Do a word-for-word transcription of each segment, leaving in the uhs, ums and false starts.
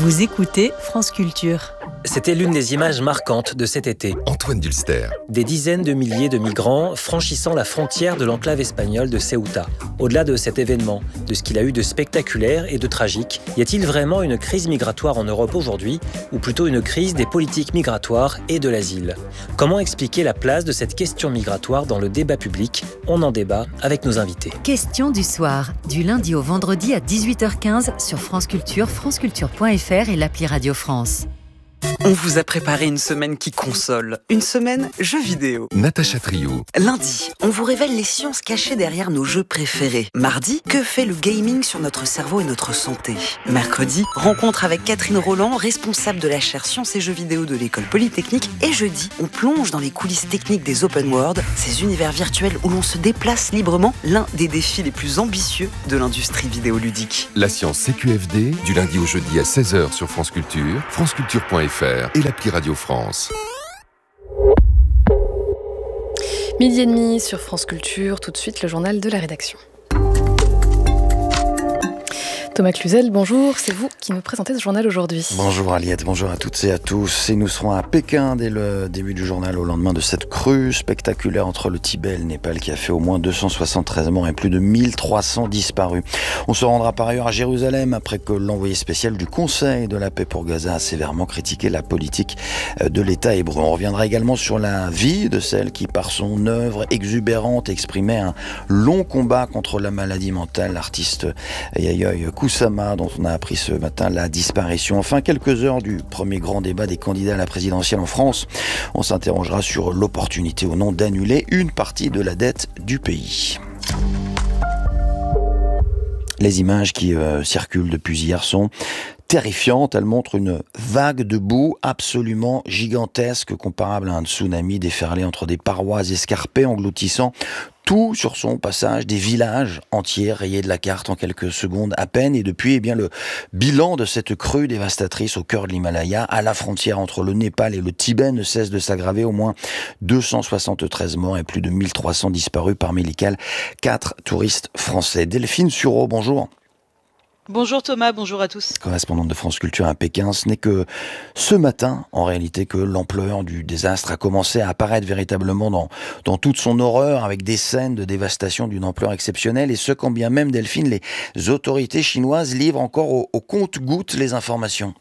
Vous écoutez France Culture. C'était l'une des images marquantes de cet été. Antoine Dulster. Des dizaines de milliers de migrants franchissant la frontière de l'enclave espagnole de Ceuta. Au-delà de cet événement, de ce qu'il a eu de spectaculaire et de tragique, y a-t-il vraiment une crise migratoire en Europe aujourd'hui, ou plutôt une crise des politiques migratoires et de l'asile ? Comment expliquer la place de cette question migratoire dans le débat public ? On en débat avec nos invités. Question du soir, du lundi au vendredi à dix-huit heures quinze sur France Culture, franceculture point f r et l'appli Radio France. On vous a préparé une semaine qui console, une semaine jeux vidéo. Natacha Trio. Lundi, on vous révèle les sciences cachées derrière nos jeux préférés. Mardi, que fait le gaming sur notre cerveau et notre santé ? Mercredi, rencontre avec Catherine Roland, responsable de la chaire Sciences et Jeux vidéo de l'École Polytechnique. Et jeudi, on plonge dans les coulisses techniques des open world, ces univers virtuels où l'on se déplace librement, l'un des défis les plus ambitieux de l'industrie vidéoludique. La science C Q F D, du lundi au jeudi à seize heures sur France Culture, franceculture point f r et l'appli Radio France. Midi et demi sur France Culture, tout de suite le journal de la rédaction. Thomas Cluzel, bonjour, c'est vous qui nous présentez ce journal aujourd'hui. Bonjour Aliette, bonjour à toutes et à tous. Et nous serons à Pékin dès le début du journal au lendemain de cette crue spectaculaire entre le Tibet et le Népal qui a fait au moins deux cent soixante-treize morts et plus de mille trois cents disparus. On se rendra par ailleurs à Jérusalem après que l'envoyé spécial du Conseil de la paix pour Gaza a sévèrement critiqué la politique de l'État hébreu. On reviendra également sur la vie de celle qui, par son œuvre exubérante, exprimait un long combat contre la maladie mentale, l'artiste Yayoi Kusama, dont on a appris ce matin la disparition. Enfin, quelques heures du premier grand débat des candidats à la présidentielle en France. On s'interrogera sur l'opportunité ou non d'annuler une partie de la dette du pays. Les images qui euh, circulent depuis hier sont terrifiantes. Elles montrent une vague de boue absolument gigantesque, comparable à un tsunami déferlé entre des parois escarpées, engloutissant tout sur son passage, des villages entiers rayés de la carte en quelques secondes à peine. Et depuis, eh bien, le bilan de cette crue dévastatrice au cœur de l'Himalaya, à la frontière entre le Népal et le Tibet, ne cesse de s'aggraver. Au moins deux cent soixante-treize morts et plus de mille trois cents disparus, parmi lesquels quatre touristes français. Delphine Sureau, bonjour. Bonjour Thomas, bonjour à tous. Correspondante de France Culture à Pékin, ce n'est que ce matin, en réalité, que l'ampleur du désastre a commencé à apparaître véritablement dans, dans toute son horreur, avec des scènes de dévastation d'une ampleur exceptionnelle, et ce quand bien même, Delphine, les autorités chinoises livrent encore au, au compte-gouttes les informations.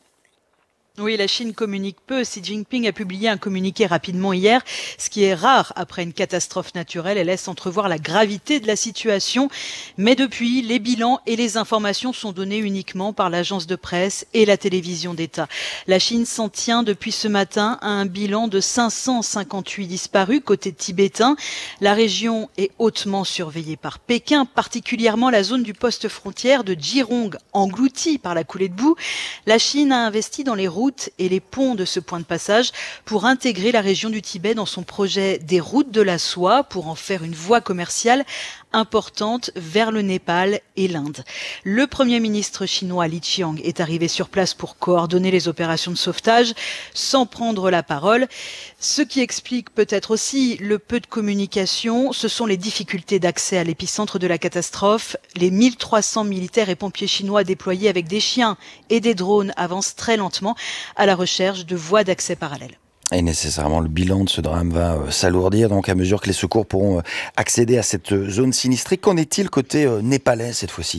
Oui, la Chine communique peu. Xi Jinping a publié un communiqué rapidement hier, ce qui est rare après une catastrophe naturelle et laisse entrevoir la gravité de la situation. Mais depuis, les bilans et les informations sont donnés uniquement par l'agence de presse et la télévision d'État. La Chine s'en tient depuis ce matin à un bilan de cinq cent cinquante-huit disparus côté tibétain. La région est hautement surveillée par Pékin, particulièrement la zone du poste frontière de Jirong, engloutie par la coulée de boue. La Chine a investi dans les routes et les ponts de ce point de passage pour intégrer la région du Tibet dans son projet des routes de la soie pour en faire une voie commerciale importante vers le Népal et l'Inde. Le Premier ministre chinois Li Qiang est arrivé sur place pour coordonner les opérations de sauvetage sans prendre la parole. Ce qui explique peut-être aussi le peu de communication, ce sont les difficultés d'accès à l'épicentre de la catastrophe. Les mille trois cents militaires et pompiers chinois déployés avec des chiens et des drones avancent très lentement à la recherche de voies d'accès parallèles. Et nécessairement, le bilan de ce drame va euh, s'alourdir, donc à mesure que les secours pourront euh, accéder à cette zone sinistrée. Qu'en est-il côté euh, népalais cette fois-ci ?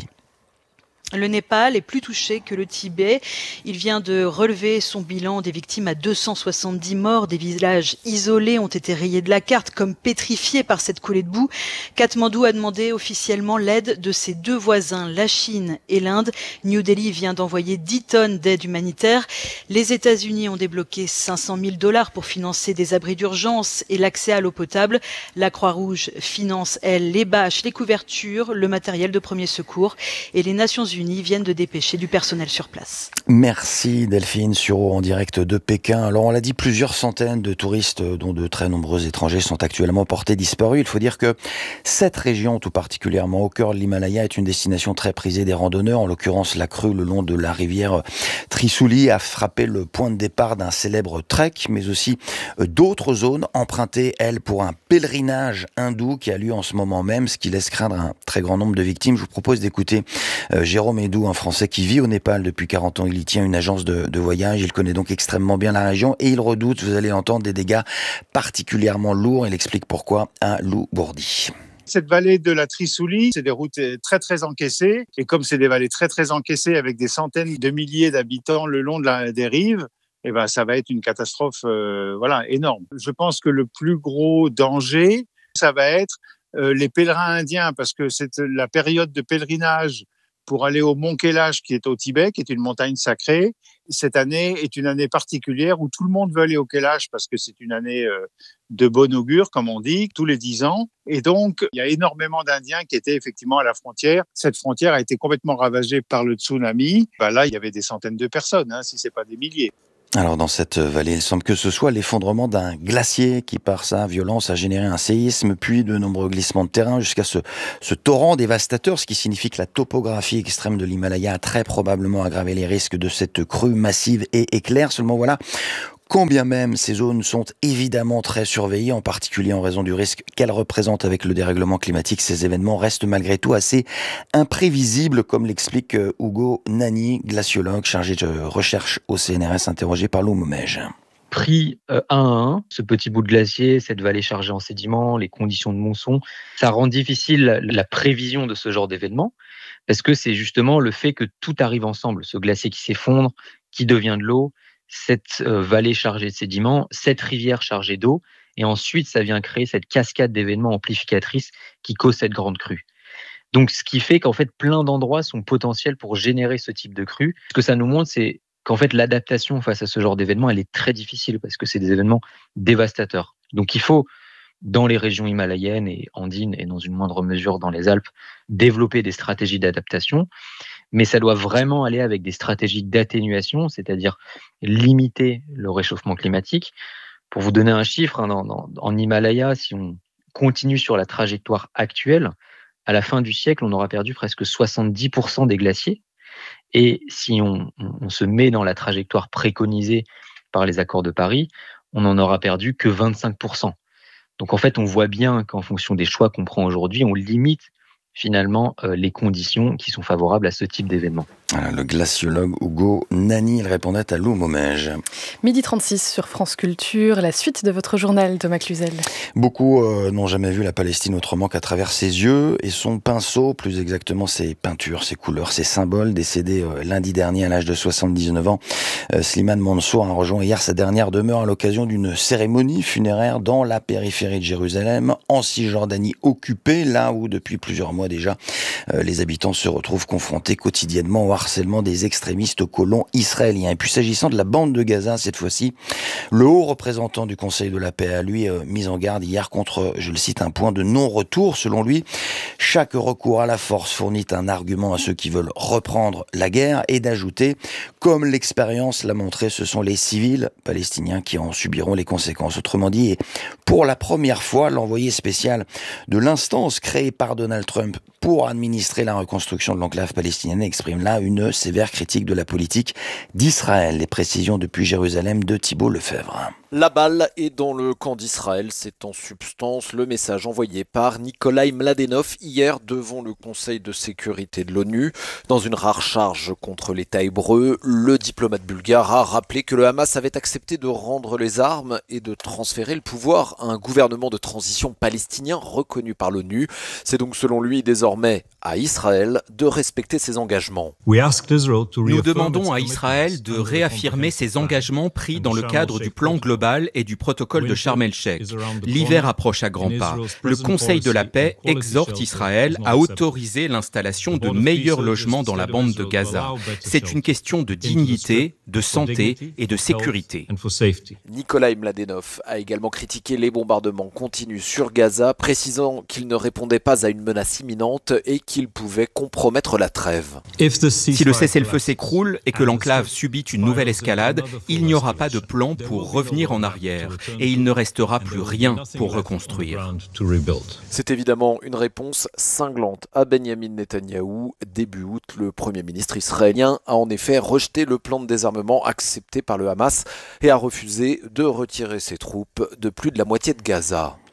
Le Népal est plus touché que le Tibet. Il vient de relever son bilan des victimes à deux cent soixante-dix morts. Des villages isolés ont été rayés de la carte, comme pétrifiés par cette coulée de boue. Katmandou a demandé officiellement l'aide de ses deux voisins, la Chine et l'Inde. New Delhi vient d'envoyer dix tonnes d'aide humanitaire. Les États-Unis ont débloqué cinq cent mille dollars pour financer des abris d'urgence et l'accès à l'eau potable. La Croix-Rouge finance, elle, les bâches, les couvertures, le matériel de premier secours. Et les Nations Unies viennent de dépêcher du personnel sur place. Merci Delphine Sureau en direct de Pékin. Alors on l'a dit, plusieurs centaines de touristes, dont de très nombreux étrangers, sont actuellement portés disparus. Il faut dire que cette région, tout particulièrement au cœur de l'Himalaya, est une destination très prisée des randonneurs. En l'occurrence, la crue le long de la rivière Trishuli a frappé le point de départ d'un célèbre trek, mais aussi d'autres zones empruntées, elles, pour un pèlerinage hindou qui a lieu en ce moment même, ce qui laisse craindre un très grand nombre de victimes. Je vous propose d'écouter euh, Jérôme Jérôme Edou, un Français qui vit au Népal depuis quarante ans. Il y tient une agence de, de voyage. Il connaît donc extrêmement bien la région et il redoute, vous allez entendre, des dégâts particulièrement lourds. Il explique pourquoi à Lou Bourdi. Cette vallée de la Trisouli, c'est des routes très très encaissées. Et comme c'est des vallées très très encaissées avec des centaines de milliers d'habitants le long de la, des rives, eh ben, ça va être une catastrophe euh, voilà, énorme. Je pense que le plus gros danger, ça va être euh, les pèlerins indiens, parce que c'est la période de pèlerinage pour aller au mont Kailash, qui est au Tibet, qui est une montagne sacrée. Cette année est une année particulière où tout le monde veut aller au Kailash parce que c'est une année euh, de bon augure, comme on dit, tous les dix ans. Et donc, il y a énormément d'Indiens qui étaient effectivement à la frontière. Cette frontière a été complètement ravagée par le tsunami. Ben là, il y avait des centaines de personnes, hein, si ce n'est pas des milliers. Alors dans cette vallée, il semble que ce soit l'effondrement d'un glacier qui, par sa violence, a généré un séisme, puis de nombreux glissements de terrain jusqu'à ce, ce torrent dévastateur, ce qui signifie que la topographie extrême de l'Himalaya a très probablement aggravé les risques de cette crue massive et éclair. Seulement voilà, combien même ces zones sont évidemment très surveillées, en particulier en raison du risque qu'elles représentent avec le dérèglement climatique, ces événements restent malgré tout assez imprévisibles, comme l'explique Hugo Nani, glaciologue chargé de recherche au C N R S, interrogé par Lou Momège. Pris un à un, ce petit bout de glacier, cette vallée chargée en sédiments, les conditions de mousson, ça rend difficile la prévision de ce genre d'événement, parce que c'est justement le fait que tout arrive ensemble, ce glacier qui s'effondre, qui devient de l'eau, cette euh, vallée chargée de sédiments, cette rivière chargée d'eau, et ensuite ça vient créer cette cascade d'événements amplificatrices qui cause cette grande crue. Donc ce qui fait qu'en fait plein d'endroits sont potentiels pour générer ce type de crue. Ce que ça nous montre, c'est qu'en fait l'adaptation face à ce genre d'événements, elle est très difficile parce que c'est des événements dévastateurs. Donc il faut, dans les régions himalayennes et andines et dans une moindre mesure dans les Alpes, développer des stratégies d'adaptation. Mais ça doit vraiment aller avec des stratégies d'atténuation, c'est-à-dire limiter le réchauffement climatique. Pour vous donner un chiffre, hein, dans, dans, en Himalaya, si on continue sur la trajectoire actuelle, à la fin du siècle, on aura perdu presque soixante-dix pour cent des glaciers. Et si on, on se met dans la trajectoire préconisée par les accords de Paris, on n'en aura perdu que vingt-cinq pour cent. Donc en fait, on voit bien qu'en fonction des choix qu'on prend aujourd'hui, on limite finalement euh, les conditions qui sont favorables à ce type d'événement. Voilà, le glaciologue Hugo Nani, il répondait à Lou Momège. midi trente-six sur France Culture, la suite de votre journal, Thomas Cluzel. Beaucoup euh, n'ont jamais vu la Palestine autrement qu'à travers ses yeux et son pinceau, plus exactement ses peintures, ses couleurs, ses symboles. Décédé euh, lundi dernier à l'âge de soixante-dix-neuf ans, euh, Slimane Mansour a rejoint hier sa dernière demeure à l'occasion d'une cérémonie funéraire dans la périphérie de Jérusalem, en Cisjordanie occupée, là où depuis plusieurs mois déjà, euh, les habitants se retrouvent confrontés quotidiennement au harcèlement des extrémistes colons israéliens. Et puis s'agissant de la bande de Gaza, cette fois-ci, le haut représentant du Conseil de la paix a lui euh, mis en garde hier contre, je le cite, un point de non-retour. Selon lui, chaque recours à la force fournit un argument à ceux qui veulent reprendre la guerre, et d'ajouter, comme l'expérience l'a montré, ce sont les civils palestiniens qui en subiront les conséquences. Autrement dit, et pour la première fois, l'envoyé spécial de l'instance créée par Donald Trump pour administrer la reconstruction de l'enclave palestinienne exprime là une sévère critique de la politique d'Israël. Les précisions depuis Jérusalem de Thibault Lefebvre. La balle est dans le camp d'Israël, c'est en substance le message envoyé par Nikolai Mladenov hier devant le Conseil de sécurité de l'ONU. Dans une rare charge contre l'État hébreu, le diplomate bulgare a rappelé que le Hamas avait accepté de rendre les armes et de transférer le pouvoir à un gouvernement de transition palestinien reconnu par l'ONU. C'est donc selon lui désormais à Israël de respecter ses engagements. Nous demandons à Israël de réaffirmer ses engagements pris dans le cadre du plan global et du protocole de Sharm el-Sheikh. L'hiver approche à grands pas. Le Conseil de la paix exhorte Israël à autoriser l'installation de meilleurs logements dans la bande de Gaza. C'est une question de dignité, de santé et de sécurité. Nikolai Mladenov a également critiqué les bombardements continus sur Gaza, précisant qu'il ne répondait pas à une menace imminente et qu'il pouvait compromettre la trêve. Si le cessez-le-feu s'écroule et que l'enclave subit une nouvelle escalade, il n'y aura pas de plan pour revenir en arrière et il ne restera plus rien pour reconstruire. C'est évidemment une réponse cinglante à Benyamin Netanyahou. Début août, le Premier ministre israélien a en effet rejeté le plan de désarmement accepté par le Hamas et a refusé de retirer ses troupes de plus de la moitié de Gaza.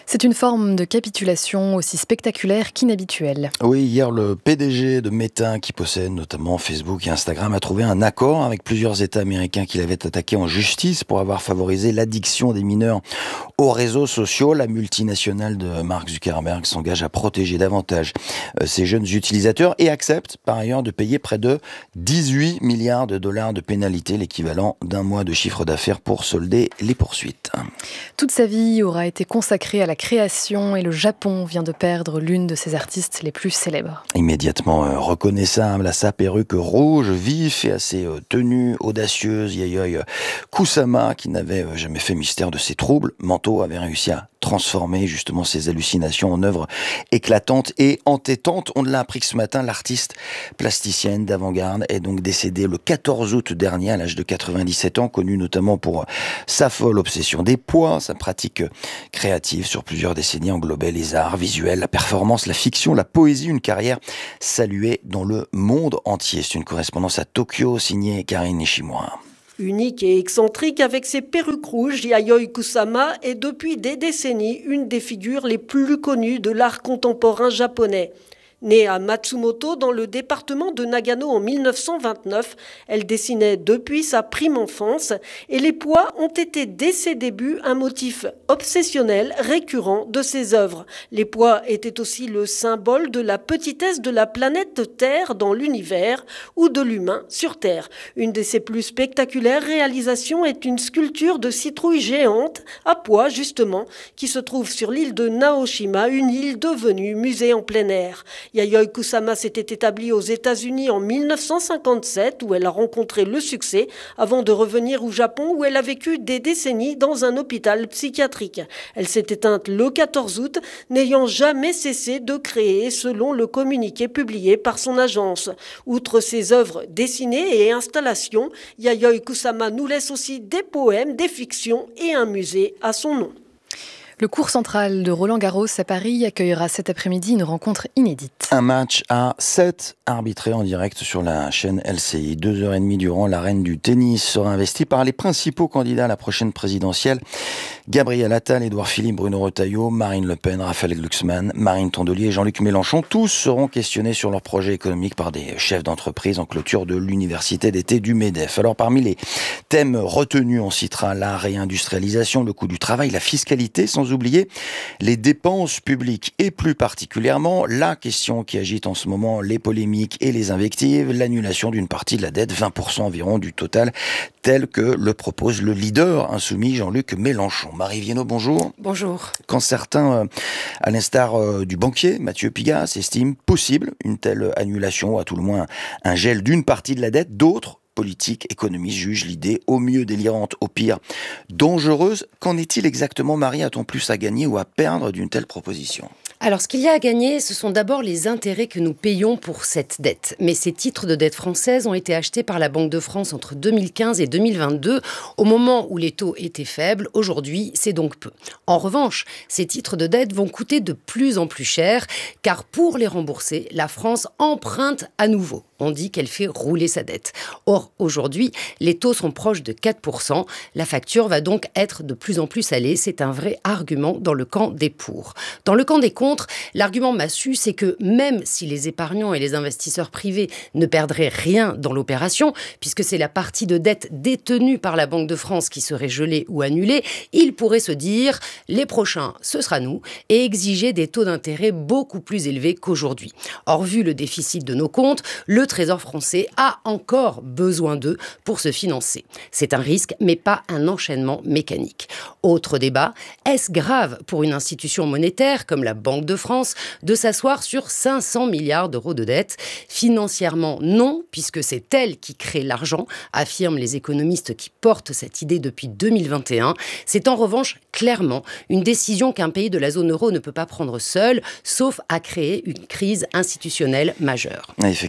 C'est une forme de capitulation aussi spectaculaire qu'inhabituelle. Oui, hier, le P D G de Meta, qui possède notamment Facebook et Instagram, a trouvé un accord avec plusieurs États américains qu'il avait attaqués en justice pour avoir favorisé l'addiction des mineurs aux réseaux sociaux. La multinationale de Mark Zuckerberg s'engage à protéger davantage ces jeunes utilisateurs et accepte par ailleurs de payer près de dix-huit milliards de dollars de pénalité, l'équivalent d'un mois de chiffre d'affaires pour solder les poursuites. Toute sa vie aura été consacrée à la création et le Japon vient de perdre l'une de ses artistes les plus célèbres. Immédiatement euh, reconnaissable à sa perruque rouge, vif et à ses euh, tenues audacieuses, Yayoi Kusama, qui n'avait euh, jamais fait mystère de ses troubles mentaux, avait réussi à transformer justement ses hallucinations en œuvres éclatantes et entêtantes. On l'a appris que ce matin, l'artiste plasticienne d'avant-garde est donc décédée le quatorze août dernier à l'âge de quatre-vingt-dix-sept ans, connue notamment pour sa folle obsession des poids. Sa pratique créative sur plusieurs décennies englobait les arts visuels, la performance, la fiction, la poésie, une carrière saluée dans le monde entier. C'est une correspondance à Tokyo signée Karine Nishimura. Unique et excentrique avec ses perruques rouges, Yayoi Kusama est depuis des décennies une des figures les plus connues de l'art contemporain japonais. Née à Matsumoto dans le département de Nagano en mille neuf cent vingt-neuf, elle dessinait depuis sa prime enfance et les poids ont été dès ses débuts un motif obsessionnel récurrent de ses œuvres. Les poids étaient aussi le symbole de la petitesse de la planète Terre dans l'univers ou de l'humain sur Terre. Une de ses plus spectaculaires réalisations est une sculpture de citrouille géante à poids justement qui se trouve sur l'île de Naoshima, une île devenue musée en plein air. Yayoi Kusama s'était établie aux États-Unis en mille neuf cent cinquante-sept où elle a rencontré le succès avant de revenir au Japon où elle a vécu des décennies dans un hôpital psychiatrique. Elle s'est éteinte le quatorze août, n'ayant jamais cessé de créer selon le communiqué publié par son agence. Outre ses œuvres dessinées et installations, Yayoi Kusama nous laisse aussi des poèmes, des fictions et un musée à son nom. Le court central de Roland-Garros à Paris accueillera cet après-midi une rencontre inédite. Un match à sept arbitré en direct sur la chaîne L C I. Deux heures et demie durant, la reine du tennis sera investie par les principaux candidats à la prochaine présidentielle. Gabriel Attal, Édouard Philippe, Bruno Retailleau, Marine Le Pen, Raphaël Glucksmann, Marine Tondelier et Jean-Luc Mélenchon. Tous seront questionnés sur leur projet économique par des chefs d'entreprise en clôture de l'université d'été du MEDEF. Alors parmi les thèmes retenus, on citera la réindustrialisation, le coût du travail, la fiscalité, sans oublier les dépenses publiques et plus particulièrement la question qui agite en ce moment les polémiques et les invectives, l'annulation d'une partie de la dette, vingt pour cent environ du total, tel que le propose le leader insoumis Jean-Luc Mélenchon. Marie Viennot, bonjour. Bonjour. Quand certains, à l'instar du banquier Mathieu Pigasse, estiment possible une telle annulation, ou à tout le moins un gel d'une partie de la dette, d'autres politiques, économistes jugent l'idée au mieux délirante, au pire dangereuse. Qu'en est-il exactement, Marie? A-t-on plus à gagner ou à perdre d'une telle proposition? Alors, ce qu'il y a à gagner, ce sont d'abord les intérêts que nous payons pour cette dette. Mais ces titres de dette française ont été achetés par la Banque de France entre deux mille quinze et deux mille vingt-deux, au moment où les taux étaient faibles. Aujourd'hui, c'est donc peu. En revanche, ces titres de dette vont coûter de plus en plus cher, car pour les rembourser, la France emprunte à nouveau. On dit qu'elle fait rouler sa dette. Or, aujourd'hui, les taux sont proches de quatre pour cent. La facture va donc être de plus en plus salée. C'est un vrai argument dans le camp des pour. Dans le camp des contre, l'argument massu, c'est que même si les épargnants et les investisseurs privés ne perdraient rien dans l'opération, puisque c'est la partie de dette détenue par la Banque de France qui serait gelée ou annulée, ils pourraient se dire « les prochains, ce sera nous » et exiger des taux d'intérêt beaucoup plus élevés qu'aujourd'hui. Or, vu le déficit de nos comptes, le Trésor français a encore besoin d'eux pour se financer. C'est un risque, mais pas un enchaînement mécanique. Autre débat, est-ce grave pour une institution monétaire comme la Banque de France de s'asseoir sur cinq cents milliards d'euros de dette? Financièrement, non, puisque c'est elle qui crée l'argent, affirment les économistes qui portent cette idée depuis deux mille vingt et un. C'est en revanche clairement une décision qu'un pays de la zone euro ne peut pas prendre seul, sauf à créer une crise institutionnelle majeure. Effectivement, il faut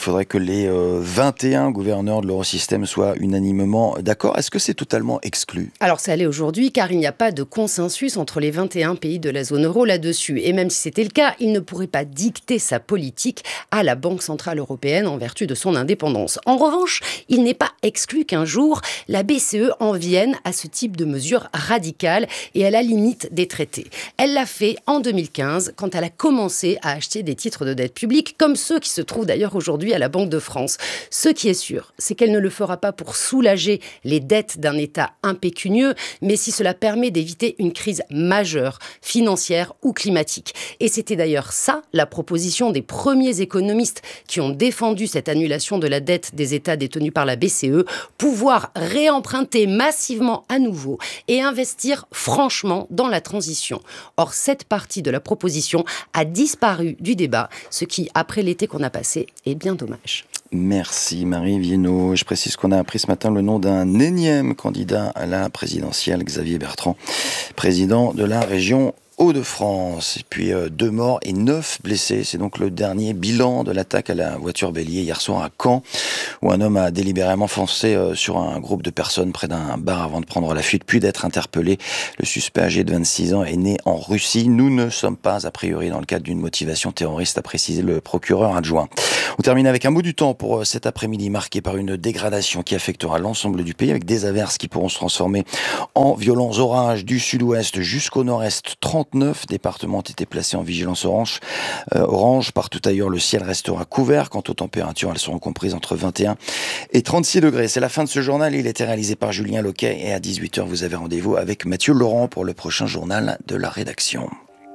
faudrait que les euh, vingt et un gouverneurs de l'Eurosystème soient unanimement d'accord. Est-ce que c'est totalement exclu ? Alors ça l'est aujourd'hui car il n'y a pas de consensus entre les vingt et un pays de la zone euro là-dessus. Et même si c'était le cas, il ne pourrait pas dicter sa politique à la Banque centrale européenne en vertu de son indépendance. En revanche, il n'est pas exclu qu'un jour, la B C E en vienne à ce type de mesures radicales et à la limite des traités. Elle l'a fait en deux mille quinze quand elle a commencé à acheter des titres de dette publique comme ceux qui se trouvent d'ailleurs aujourd'hui à la Banque de France. Ce qui est sûr, c'est qu'elle ne le fera pas pour soulager les dettes d'un État impécunieux, mais si cela permet d'éviter une crise majeure, financière ou climatique. Et c'était d'ailleurs ça, la proposition des premiers économistes qui ont défendu cette annulation de la dette des États détenus par la B C E, pouvoir réemprunter massivement à nouveau et investir franchement dans la transition. Or, cette partie de la proposition a disparu du débat, ce qui, après l'été qu'on a passé, est bien dommage. Merci Marie Viennot. Je précise qu'on a appris ce matin le nom d'un énième candidat à la présidentielle, Xavier Bertrand, président de la région Hauts-de-France. Et puis euh, deux morts et neuf blessés. C'est donc le dernier bilan de l'attaque à la voiture bélier hier soir à Caen, où un homme a délibérément foncé euh, sur un groupe de personnes près d'un bar avant de prendre la fuite, puis d'être interpellé. Le suspect âgé de vingt-six ans est né en Russie. Nous ne sommes pas, a priori, dans le cadre d'une motivation terroriste, a précisé le procureur adjoint. On termine avec un mot du temps pour euh, cet après-midi marqué par une dégradation qui affectera l'ensemble du pays, avec des averses qui pourront se transformer en violents orages du sud-ouest jusqu'au nord-est. trente-neuf départements ont été placés en vigilance orange. Euh, orange. Partout ailleurs, le ciel restera couvert. Quant aux températures, elles seront comprises entre vingt et un et trente-six degrés. C'est la fin de ce journal. Il était réalisé par Julien Loquet. Et à dix-huit heures, vous avez rendez-vous avec Mathieu Laurent pour le prochain journal de la rédaction.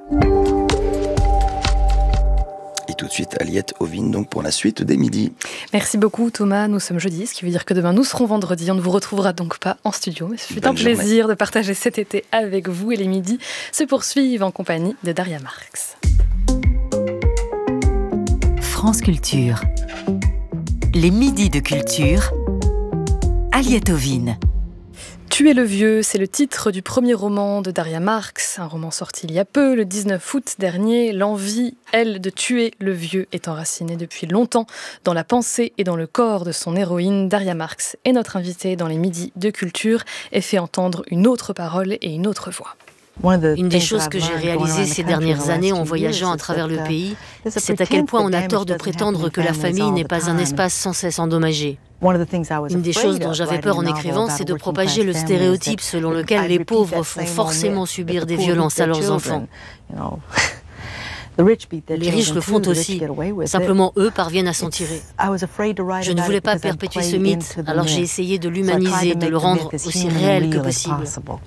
Et tout de suite, Aliette Ovine, donc pour la suite des midis. Merci beaucoup Thomas, nous sommes jeudi, ce qui veut dire que demain nous serons vendredi. On ne vous retrouvera donc pas en studio, mais ce fut un plaisir journée. de partager cet été avec vous, et les midis se poursuivent en compagnie de Daria Marx. France Culture. Les midis de culture. Aliette Ovine. Tuer le vieux, c'est le titre du premier roman de Daria Marx, un roman sorti il y a peu, le dix-neuf août dernier. L'envie, elle, de tuer le vieux est enracinée depuis longtemps dans la pensée et dans le corps de son héroïne. Daria Marx est notre invitée dans les midis de culture et fait entendre une autre parole et une autre voix. Une des choses que j'ai réalisées ces dernières années en voyageant à travers le pays, c'est à quel point on a tort de prétendre que la famille n'est pas un espace sans cesse endommagé. Une des choses dont j'avais peur en écrivant, c'est de propager le stéréotype selon lequel les pauvres font forcément subir des violences à leurs enfants. Les riches le font aussi, simplement eux parviennent à s'en tirer. Je ne voulais pas perpétuer ce mythe, alors j'ai essayé de l'humaniser, de le rendre aussi réel que possible.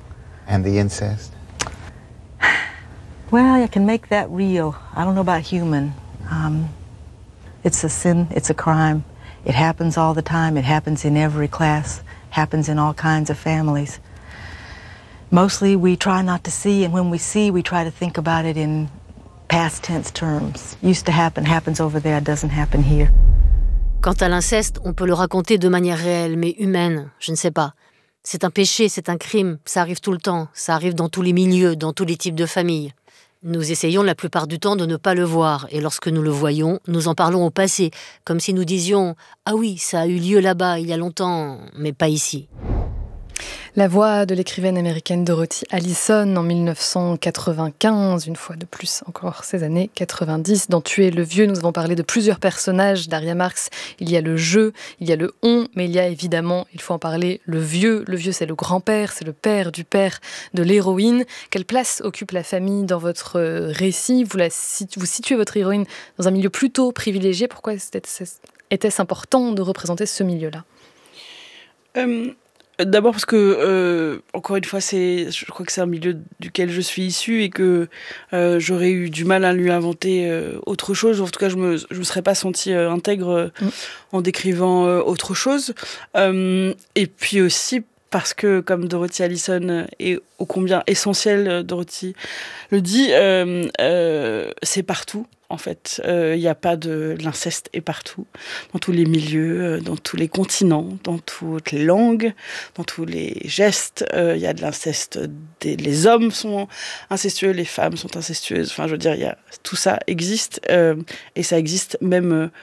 Well, I can make that real. I don't know about human. Um, it's a sin, it's a crime. It happens all the time. It happens in every class. Happens in all kinds of families. Mostly we try not to see, and when we see, we try to think about it in past tense terms. Used to happen, happens over there, doesn't happen here. Quant à l'inceste, on peut le raconter de manière réelle, mais humaine, je ne sais pas. C'est un péché, c'est un crime, ça arrive tout le temps, ça arrive dans tous les milieux, dans tous les types de familles. Nous essayons la plupart du temps de ne pas le voir, et lorsque nous le voyons, nous en parlons au passé, comme si nous disions « Ah oui, ça a eu lieu là-bas, il y a longtemps, mais pas ici ». La voix de l'écrivaine américaine Dorothy Allison en dix-neuf cent quatre-vingt-quinze, une fois de plus encore ces années quatre-vingt-dix. Dans Tuer le vieux, nous avons parlé de plusieurs personnages Daria Marx. Il y a le je, il y a le on, mais il y a évidemment, il faut en parler, le vieux. Le vieux, c'est le grand-père, c'est le père du père de l'héroïne. Quelle place occupe la famille dans votre récit ? Vous, la, vous situez votre héroïne dans un milieu plutôt privilégié. Pourquoi était-ce important de représenter ce milieu-là ? euh... D'abord parce que, euh, encore une fois, c'est, je crois que c'est un milieu duquel je suis issue et que euh, j'aurais eu du mal à lui inventer euh, autre chose. En tout cas, je me, je me serais pas sentie euh, intègre euh, mmh. en décrivant euh, autre chose. Euh, et puis aussi parce que, comme Dorothy Allison est ô combien essentielle, Dorothy le dit, euh, euh, c'est partout. En fait, il euh, n'y a pas de l'inceste est partout, dans tous les milieux, euh, dans tous les continents, dans toutes les langues, dans tous les gestes. Il euh, y a de l'inceste. Des, les hommes sont incestueux, les femmes sont incestueuses. Enfin, je veux dire, y a, tout ça existe euh, et ça existe même euh,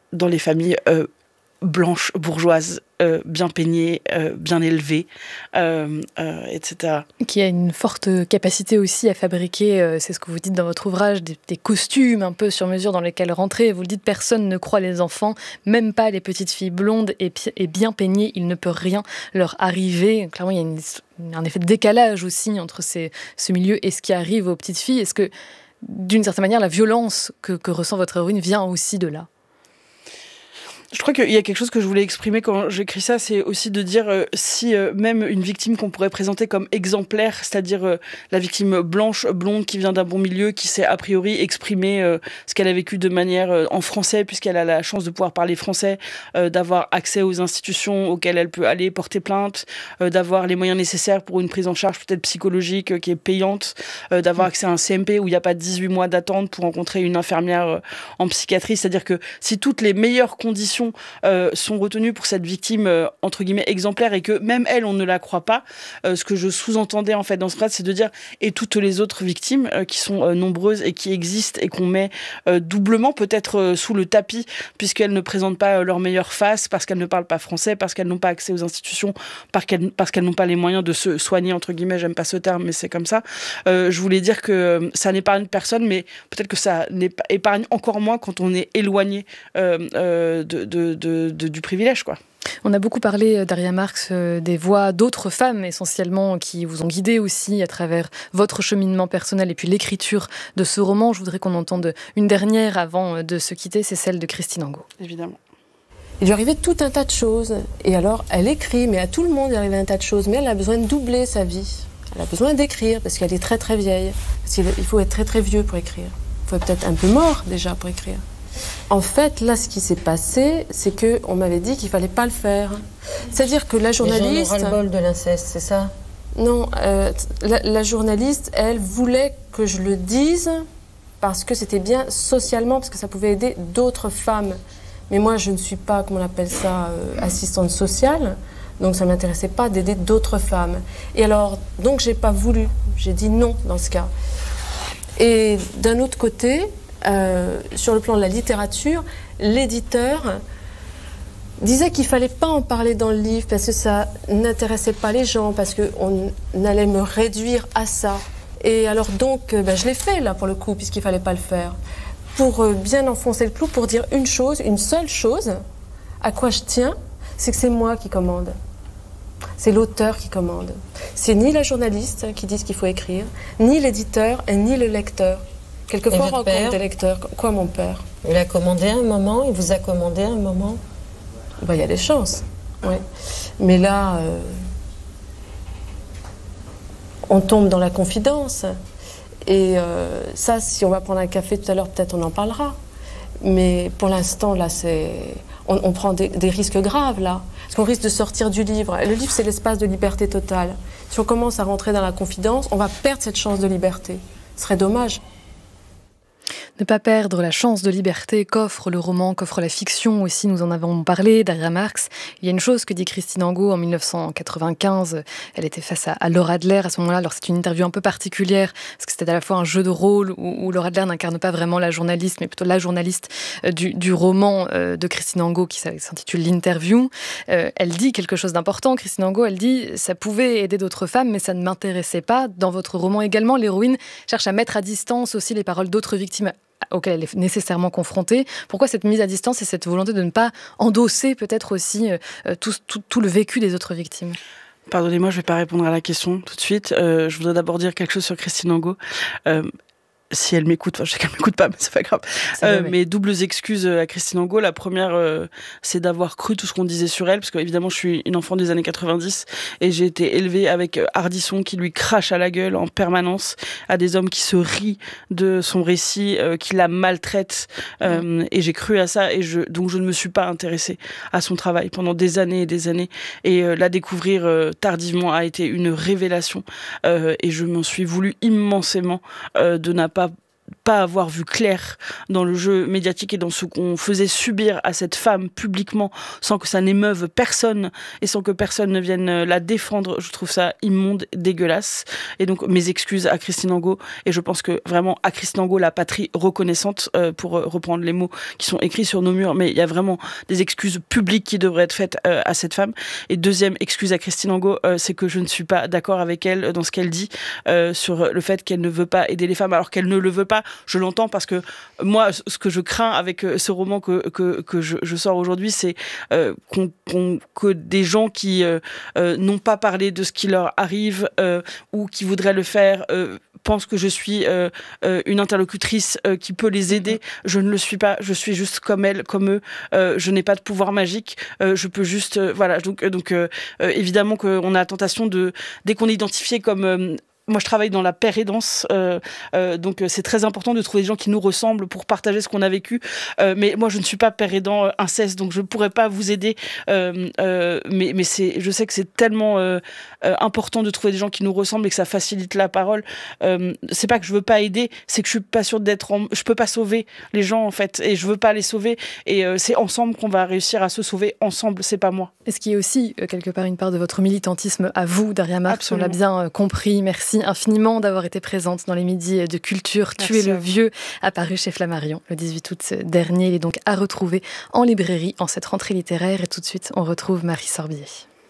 dans les familles euh, blanches, bourgeoises, euh, bien peignées, euh, bien élevées, euh, euh, et cetera. Qui a une forte capacité aussi à fabriquer, euh, c'est ce que vous dites dans votre ouvrage, des, des costumes un peu sur mesure dans lesquels rentrer. Vous le dites, personne ne croit les enfants, même pas les petites filles blondes et, et bien peignées, il ne peut rien leur arriver. Clairement, il y a une, un effet de décalage aussi entre ces, ce milieu et ce qui arrive aux petites filles. Est-ce que, d'une certaine manière, la violence que, que ressent votre héroïne vient aussi de là ? Je crois qu'il y a quelque chose que je voulais exprimer quand j'écris ça, c'est aussi de dire euh, si euh, même une victime qu'on pourrait présenter comme exemplaire, c'est-à-dire euh, la victime blanche, blonde, qui vient d'un bon milieu, qui sait a priori exprimer euh, ce qu'elle a vécu de manière euh, en français, puisqu'elle a la chance de pouvoir parler français, euh, d'avoir accès aux institutions auxquelles elle peut aller porter plainte, euh, d'avoir les moyens nécessaires pour une prise en charge peut-être psychologique euh, qui est payante, euh, d'avoir accès à un C M P où il n'y a pas dix-huit mois d'attente pour rencontrer une infirmière euh, en psychiatrie, c'est-à-dire que si toutes les meilleures conditions Euh, sont retenues pour cette victime euh, entre guillemets exemplaire et que même elle on ne la croit pas, euh, ce que je sous-entendais en fait dans ce phrase, c'est de dire et toutes les autres victimes euh, qui sont euh, nombreuses et qui existent et qu'on met euh, doublement peut-être euh, sous le tapis puisqu'elles ne présentent pas euh, leur meilleure face, parce qu'elles ne parlent pas français, parce qu'elles n'ont pas accès aux institutions, parce qu'elles, parce qu'elles n'ont pas les moyens de se soigner entre guillemets, j'aime pas ce terme mais c'est comme ça. Euh, je voulais dire que euh, ça n'épargne personne, mais peut-être que ça épargne encore moins quand on est éloigné euh, euh, de De, de, de, du privilège, quoi. On a beaucoup parlé, Daria Marx, euh, des voix d'autres femmes essentiellement qui vous ont guidé aussi à travers votre cheminement personnel et puis l'écriture de ce roman. Je voudrais qu'on entende une dernière avant de se quitter, c'est celle de Christine Angot. Évidemment. Il lui arrivait tout un tas de choses et alors elle écrit, mais à tout le monde il arrivait un tas de choses, mais elle a besoin de doubler sa vie. Elle a besoin d'écrire parce qu'elle est très très vieille, parce qu'il faut être très très vieux pour écrire. Il faut être peut-être un peu mort déjà pour écrire. En fait, là, ce qui s'est passé, c'est qu'on m'avait dit qu'il ne fallait pas le faire. C'est-à-dire que la journaliste... Les gens ont ras-le-bol de l'inceste, c'est ça ? Non, euh, la, la journaliste, elle, voulait que je le dise parce que c'était bien socialement, parce que ça pouvait aider d'autres femmes. Mais moi, je ne suis pas, comment on appelle ça, euh, assistante sociale, donc ça ne m'intéressait pas d'aider d'autres femmes. Et alors, donc, je n'ai pas voulu. J'ai dit non dans ce cas. Et d'un autre côté... Euh, sur le plan de la littérature, l'éditeur disait qu'il ne fallait pas en parler dans le livre parce que ça n'intéressait pas les gens, parce qu'on allait me réduire à ça. Et alors donc, ben, je l'ai fait là pour le coup, puisqu'il ne fallait pas le faire, pour euh, bien enfoncer le clou, pour dire une chose, une seule chose, à quoi je tiens, c'est que c'est moi qui commande. C'est l'auteur qui commande. C'est ni la journaliste qui dit ce qu'il faut écrire, ni l'éditeur et ni le lecteur. Quelquefois, on rencontre des lecteurs. Quoi, mon père ? Il a commandé un moment, il vous a commandé un moment ? Ben, il y a des chances, oui. Mais là, euh, on tombe dans la confidence. Et euh, ça, si on va prendre un café tout à l'heure, peut-être on en parlera. Mais pour l'instant, là, c'est... On, on prend des, des risques graves, là. Parce qu'on risque de sortir du livre. Le livre, c'est l'espace de liberté totale. Si on commence à rentrer dans la confidence, on va perdre cette chance de liberté. Ce serait dommage. Ne pas perdre la chance de liberté qu'offre le roman, qu'offre la fiction aussi, nous en avons parlé, Daria Marx. Il y a une chose que dit Christine Angot en mille neuf cent quatre-vingt-quinze, elle était face à, à Laura Adler à ce moment-là, alors c'est une interview un peu particulière, parce que c'était à la fois un jeu de rôle où, où Laura Adler n'incarne pas vraiment la journaliste, mais plutôt la journaliste euh, du, du roman euh, de Christine Angot qui s'intitule L'Interview. Euh, elle dit quelque chose d'important, Christine Angot, elle dit « ça pouvait aider d'autres femmes, mais ça ne m'intéressait pas ». Dans votre roman également, l'héroïne cherche à mettre à distance aussi les paroles d'autres victimes auquel elle est nécessairement confrontée. Pourquoi cette mise à distance et cette volonté de ne pas endosser peut-être aussi euh, tout, tout, tout le vécu des autres victimes ? Pardonnez-moi, je ne vais pas répondre à la question tout de suite. Euh, je voudrais d'abord dire quelque chose sur Christine Angot. Euh, si elle m'écoute, enfin je sais qu'elle m'écoute pas, mais c'est pas grave. Euh, mes doubles excuses à Christine Angot. La première, euh, c'est d'avoir cru tout ce qu'on disait sur elle, parce qu'évidemment je suis une enfant des années quatre-vingt-dix et j'ai été élevée avec Ardisson qui lui crache à la gueule en permanence, à des hommes qui se rient de son récit, euh, qui la maltraitent, euh, mmh. et j'ai cru à ça, et je, donc je ne me suis pas intéressée à son travail pendant des années et des années, et euh, la découvrir euh, tardivement a été une révélation, euh, et je m'en suis voulu immensément euh, de n'a pas pas avoir vu clair dans le jeu médiatique et dans ce qu'on faisait subir à cette femme publiquement sans que ça n'émeuve personne et sans que personne ne vienne la défendre. Je trouve ça immonde, dégueulasse. Et donc mes excuses à Christine Angot, et je pense que vraiment à Christine Angot, la patrie reconnaissante, euh, pour reprendre les mots qui sont écrits sur nos murs, mais il y a vraiment des excuses publiques qui devraient être faites euh, à cette femme. Et deuxième excuse à Christine Angot, euh, c'est que je ne suis pas d'accord avec elle dans ce qu'elle dit euh, sur le fait qu'elle ne veut pas aider les femmes alors qu'elle ne le veut pas. Je l'entends parce que moi, ce que je crains avec ce roman que, que, que je, je sors aujourd'hui, c'est euh, qu'on, qu'on, que des gens qui euh, euh, n'ont pas parlé de ce qui leur arrive euh, ou qui voudraient le faire euh, pensent que je suis euh, euh, une interlocutrice euh, qui peut les aider. Je ne le suis pas. Je suis juste comme elles, comme eux. Euh, je n'ai pas de pouvoir magique. Euh, je peux juste... Euh, voilà. Donc, donc euh, euh, évidemment qu'on a la tentation de... Dès qu'on est identifié comme... Euh, Moi, je travaille dans la pérédance, euh, euh, donc c'est très important de trouver des gens qui nous ressemblent pour partager ce qu'on a vécu. Euh, mais moi, je ne suis pas pérédant euh, inceste, donc je ne pourrais pas vous aider. Euh, euh, mais mais c'est, je sais que c'est tellement euh, euh, important de trouver des gens qui nous ressemblent et que ça facilite la parole. Euh, c'est pas que je veux pas aider, c'est que je suis pas sûre d'être. En... Je peux pas sauver les gens en fait, et je veux pas les sauver. Et euh, c'est ensemble qu'on va réussir à se sauver ensemble. C'est pas moi. Et ce qui est aussi euh, quelque part une part de votre militantisme à vous, Daria Marx. Absolument. On l'a bien euh, compris. Merci infiniment d'avoir été présente dans les midis de culture. Tuer le vieux, apparu chez Flammarion le dix-huit août dernier. Il est donc à retrouver en librairie en cette rentrée littéraire. Et tout de suite, on retrouve Marie Sorbier.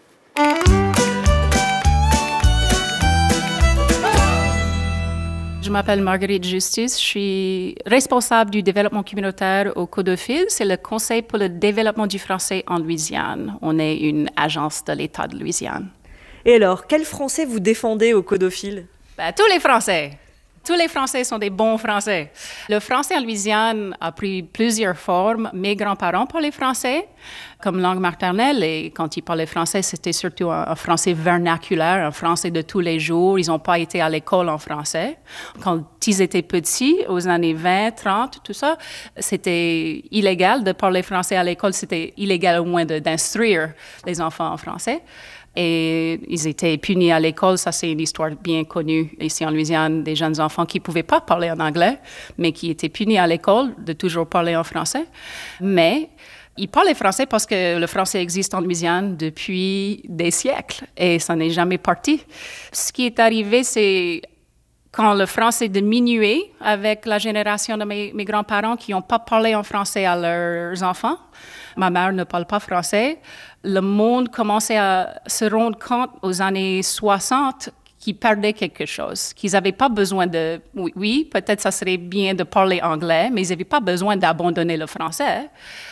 Je m'appelle Marguerite Justice, je suis responsable du développement communautaire au Codophile. C'est le Conseil pour le développement du français en Louisiane. On est une agence de l'État de Louisiane. Et alors, quel français vous défendez au Codophile? Ben, tous les Français. Tous les Français sont des bons Français. Le français en Louisiane a pris plusieurs formes. Mes grands-parents parlaient français comme langue maternelle et quand ils parlaient français, c'était surtout un, un français vernaculaire, un français de tous les jours. Ils n'ont pas été à l'école en français. Quand ils étaient petits, aux années vingt, trente, tout ça, c'était illégal de parler français à l'école. C'était illégal au moins de, d'instruire les enfants en français. Et ils étaient punis à l'école. Ça, c'est une histoire bien connue ici en Louisiane, des jeunes enfants qui ne pouvaient pas parler en anglais, mais qui étaient punis à l'école de toujours parler en français. Mais ils parlaient français parce que le français existe en Louisiane depuis des siècles et ça n'est jamais parti. Ce qui est arrivé, c'est quand le français diminuait avec la génération de mes, mes grands-parents qui n'ont pas parlé en français à leurs enfants. Ma mère ne parle pas français. Le monde commençait à se rendre compte aux années soixante qu'ils perdaient quelque chose, qu'ils n'avaient pas besoin de... Oui, oui, peut-être ça serait bien de parler anglais, mais ils n'avaient pas besoin d'abandonner le français.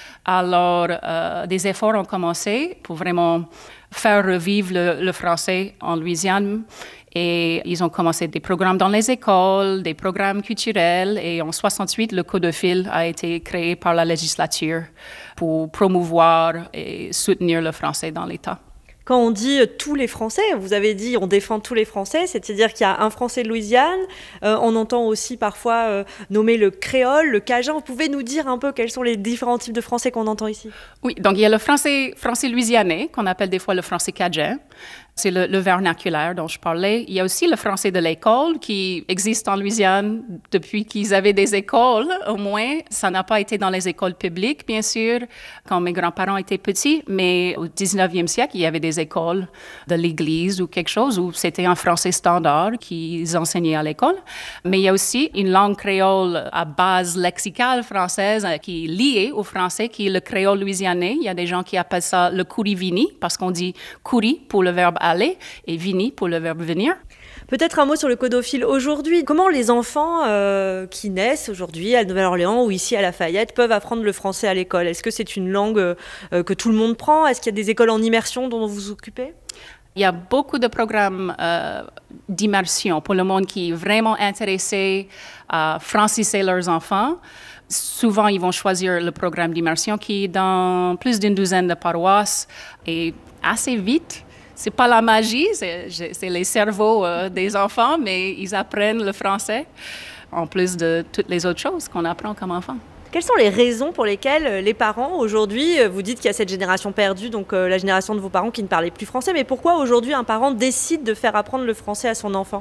Alors, euh, des efforts ont commencé pour vraiment faire revivre le, le français en Louisiane. Et ils ont commencé des programmes dans les écoles, des programmes culturels. Et en soixante-huit, le Codophile a été créé par la législature pour promouvoir et soutenir le français dans l'État. Quand on dit euh, tous les Français, vous avez dit on défend tous les Français, c'est-à-dire qu'il y a un Français de Louisiane. Euh, on entend aussi parfois euh, nommer le créole, le cajun. Vous pouvez nous dire un peu quels sont les différents types de Français qu'on entend ici? Oui, donc il y a le français, français louisianais, qu'on appelle des fois le français cajun. C'est le, le vernaculaire dont je parlais. Il y a aussi le français de l'école qui existe en Louisiane depuis qu'ils avaient des écoles, au moins. Ça n'a pas été dans les écoles publiques, bien sûr, quand mes grands-parents étaient petits, mais au dix-neuvième siècle, il y avait des écoles de l'Église ou quelque chose où c'était un français standard qu'ils enseignaient à l'école. Mais il y a aussi une langue créole à base lexicale française qui est liée au français, qui est le créole louisianais. Il y a des gens qui appellent ça le couri-vini, parce qu'on dit couri pour le verbe aller et vini pour le verbe venir. Peut-être un mot sur le Codophile aujourd'hui. Comment les enfants euh, qui naissent aujourd'hui à Nouvelle-Orléans ou ici à Lafayette peuvent apprendre le français à l'école? Est-ce que c'est une langue euh, que tout le monde prend? Est-ce qu'il y a des écoles en immersion dont vous vous occupez? Il y a beaucoup de programmes euh, d'immersion pour le monde qui est vraiment intéressé à franciser leurs enfants. Souvent, ils vont choisir le programme d'immersion qui est dans plus d'une douzaine de paroisses et assez vite. C'est pas la magie, c'est, c'est les cerveaux euh, des enfants, mais ils apprennent le français en plus de toutes les autres choses qu'on apprend comme enfant. Quelles sont les raisons pour lesquelles les parents, aujourd'hui, vous dites qu'il y a cette génération perdue, donc euh, la génération de vos parents qui ne parlaient plus français, mais pourquoi aujourd'hui un parent décide de faire apprendre le français à son enfant?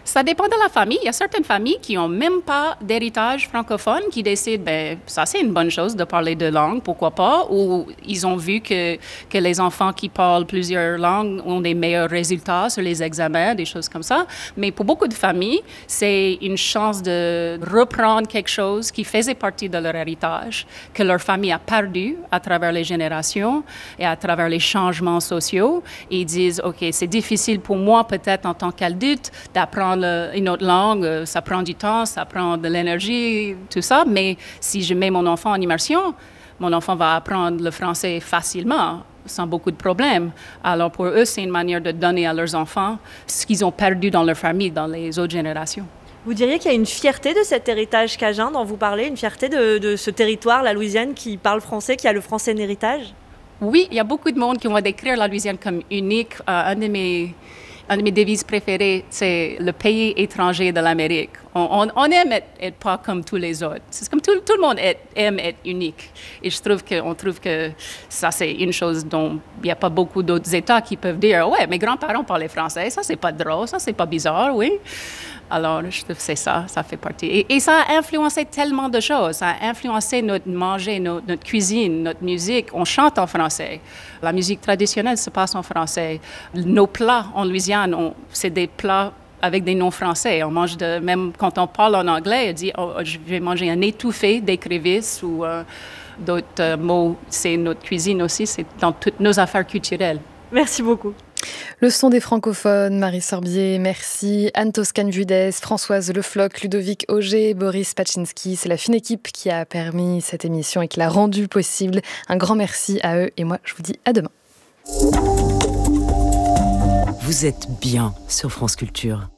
Ça dépend de la famille. Il y a certaines familles qui n'ont même pas d'héritage francophone, qui décident, ben, ça c'est une bonne chose de parler deux langues, pourquoi pas, ou ils ont vu que, que les enfants qui parlent plusieurs langues ont des meilleurs résultats sur les examens, des choses comme ça. Mais pour beaucoup de familles, c'est une chance de reprendre quelque chose qui faisait partie de leur héritage, que leur famille a perdu à travers les générations et à travers les changements sociaux. Et ils disent, OK, c'est difficile pour moi peut-être en tant qu'adulte d'apprendre une autre langue, ça prend du temps, ça prend de l'énergie, tout ça, mais si je mets mon enfant en immersion, mon enfant va apprendre le français facilement, sans beaucoup de problèmes. Alors pour eux, c'est une manière de donner à leurs enfants ce qu'ils ont perdu dans leur famille, dans les autres générations. Vous diriez qu'il y a une fierté de cet héritage cajun dont vous parlez, une fierté de, de ce territoire, la Louisiane, qui parle français, qui a le français en héritage? Oui, il y a beaucoup de monde qui vont décrire la Louisiane comme unique. Euh, un de mes... Une de mes devises préférées, c'est le pays étranger de l'Amérique. On, on, on aime être, être pas comme tous les autres. C'est comme tout, tout le monde est, aime être unique. Et je trouve que, on trouve que ça, c'est une chose dont il n'y a pas beaucoup d'autres États qui peuvent dire « Ouais, mes grands-parents parlaient français, ça, c'est pas drôle, ça, c'est pas bizarre, oui. » Alors, je trouve que c'est ça, ça fait partie. Et, et ça a influencé tellement de choses. Ça a influencé notre manger, notre, notre cuisine, notre musique. On chante en français. La musique traditionnelle se passe en français. Nos plats en Louisiane, on, c'est des plats avec des noms français. On mange de, même quand on parle en anglais, on dit oh, « je vais manger un étouffé d'écrevisses » ou euh, d'autres euh, mots. C'est notre cuisine aussi, c'est dans toutes nos affaires culturelles. Merci beaucoup. Le son des francophones, Marie Sorbier, merci. Anne Toscane-Vudès, Françoise Le Floch, Ludovic Auger, Boris Paczynski. C'est la fine équipe qui a permis cette émission et qui l'a rendue possible. Un grand merci à eux et moi, je vous dis à demain. Vous êtes bien sur France Culture.